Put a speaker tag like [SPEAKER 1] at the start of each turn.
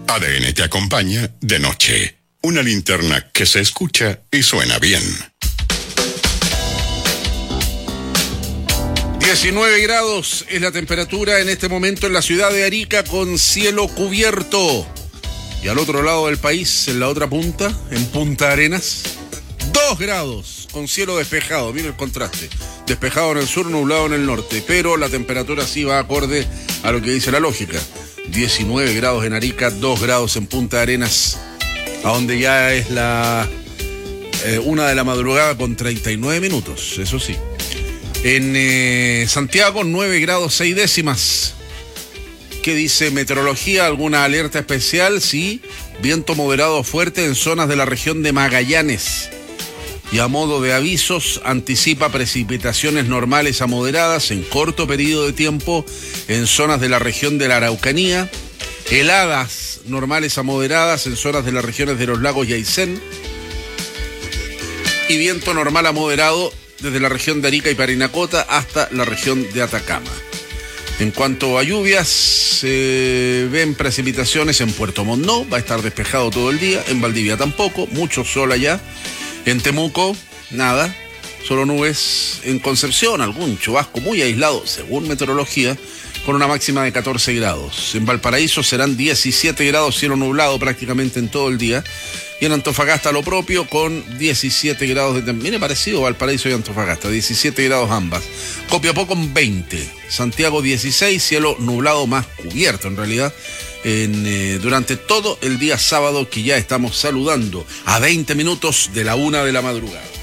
[SPEAKER 1] ADN te acompaña de noche. Una linterna que se escucha y suena bien.
[SPEAKER 2] 19 grados es la temperatura en este momento en la ciudad de Arica, con cielo cubierto. Y al otro lado del país, en la otra punta, en Punta Arenas, 2 grados con cielo despejado. Mira el contraste. Despejado en el sur, nublado en el norte. Pero la temperatura sí va acorde a lo que dice la lógica. 19 grados en Arica, 2 grados en Punta Arenas, a donde ya es la 1 de la madrugada con 39 minutos, eso sí. En Santiago, 9 grados 6 décimas. ¿Qué dice meteorología? ¿Alguna alerta especial? Sí, viento moderado fuerte en zonas de la región de Magallanes. Y a modo de avisos, anticipa precipitaciones normales a moderadas en corto periodo de tiempo en zonas de la región de la Araucanía, heladas normales a moderadas en zonas de las regiones de los lagos y Aysén, y viento normal a moderado desde la región de Arica y Parinacota hasta la región de Atacama. En cuanto a lluvias, se ven precipitaciones en Puerto Montt, no, va a estar despejado todo el día, en Valdivia tampoco, mucho sol allá. En Temuco, nada, solo nubes. En Concepción, algún chubasco muy aislado, según meteorología, con una máxima de 14 grados. En Valparaíso serán 17 grados, cielo nublado prácticamente en todo el día. Y en Antofagasta lo propio, con 17 grados de temperatura. Viene parecido Valparaíso y Antofagasta, 17 grados ambas. Copiapó con 20. Santiago 16, cielo nublado más cubierto en realidad. Durante todo el día sábado, que ya estamos saludando a 20 minutos de la 1 de la madrugada.